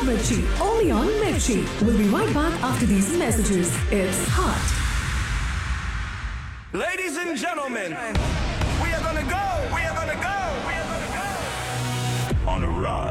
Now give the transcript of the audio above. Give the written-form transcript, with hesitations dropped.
Mirchi, only on Mirchi. We'll be right back after these messages. It's hot. Ladies and gentlemen, we are gonna go, we are gonna go, we are gonna go on a ride.